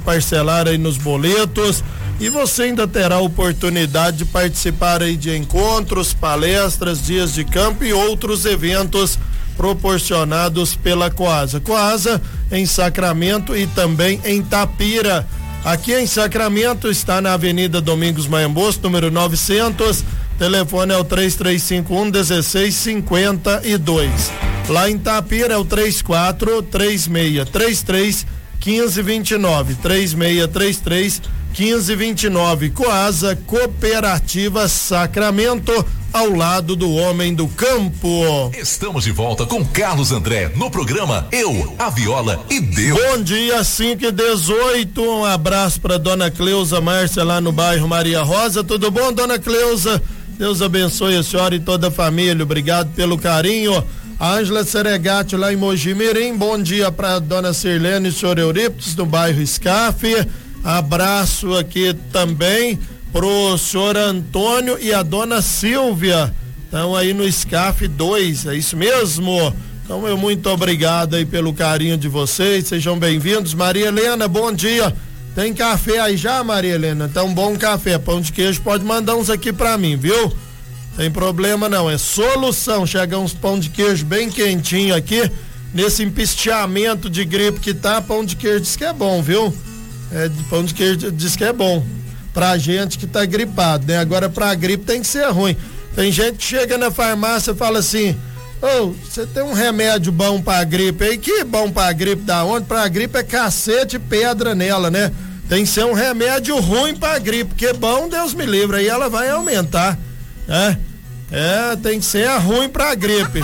parcelar aí nos boletos. E você ainda terá a oportunidade de participar aí de encontros, palestras, dias de campo e outros eventos proporcionados pela Coasa. Coasa em Sacramento e também em Tapira. Aqui em Sacramento está na Avenida Domingos Mayambosto, número 900. Telefone é o 3351-1652. Lá em Tapira é o 3436331529. 36331529. Coasa Cooperativa Sacramento, ao lado do homem do campo. Estamos de volta com Carlos André no programa Eu, a Viola e Deus. Bom dia, 5h18. Um abraço para dona Cleusa Márcia lá no bairro Maria Rosa. Tudo bom, dona Cleusa? Deus abençoe a senhora e toda a família. Obrigado pelo carinho. A Ângela Seregatti lá em Mogi Mirim. Bom dia para dona Sirlene e o senhor Eurípides do bairro Escafe. Abraço aqui também pro senhor Antônio e a dona Silvia. Estão aí no Escafe 2, é isso mesmo? Então eu muito obrigado aí pelo carinho de vocês. Sejam bem-vindos. Maria Helena, bom dia. Tem café aí já, Maria Helena? Então, bom café. Pão de queijo pode mandar uns aqui pra mim, viu? Tem problema não, é solução. Chega uns pão de queijo bem quentinho aqui. Nesse empisteamento de gripe que tá, pão de queijo diz que é bom, viu? Pão de queijo diz que é bom. Pra gente que tá gripado, né? Agora pra gripe tem que ser ruim. Tem gente que chega na farmácia e fala assim: você tem um remédio bom pra gripe aí? Que bom pra gripe da onde? Pra gripe é cacete e pedra nela, né? Tem que ser um remédio ruim pra gripe, porque bom, Deus me livre, aí ela vai aumentar, né? Tem que ser ruim pra gripe.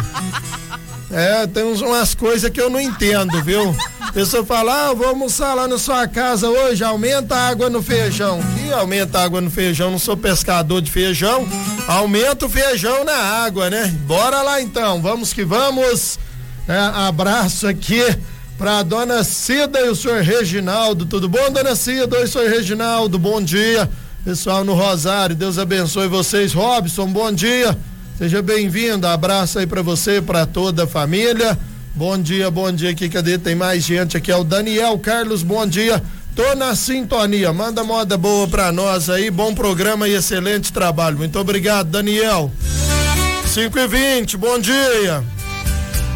Tem umas coisas que eu não entendo, viu? A pessoa fala: vou almoçar lá na sua casa hoje, aumenta a água no feijão. Que aumenta a água no feijão? Não sou pescador de feijão. Aumenta o feijão na água, né? Bora lá então, vamos que vamos. Abraço aqui pra dona Cida e o senhor Reginaldo. Tudo bom, dona Cida? Oi, senhor Reginaldo, bom dia. Pessoal no Rosário, Deus abençoe vocês. Robson, bom dia. Seja bem-vindo, abraço aí pra você e pra toda a família. Bom dia aqui, cadê? Tem mais gente aqui, é o Daniel Carlos, bom dia. Tô na sintonia, manda moda boa pra nós aí, bom programa e excelente trabalho. Muito obrigado, Daniel. 5h20, bom dia.